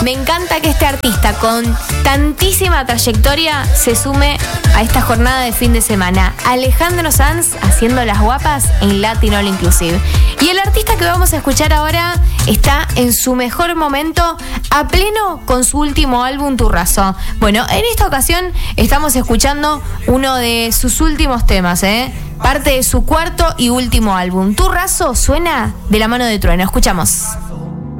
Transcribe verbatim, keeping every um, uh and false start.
Me encanta que este artista con tantísima trayectoria se sume a esta jornada de fin de semana. Alejandro Sanz haciendo las guapas en Latin All Inclusive. Y el artista que vamos a escuchar ahora está en su mejor momento, a pleno con su último álbum Turrazo. Bueno, en esta ocasión estamos escuchando uno de sus últimos temas, ¿eh? Parte de su cuarto y último álbum. Turrazo suena de la mano de Trueno. Escuchamos.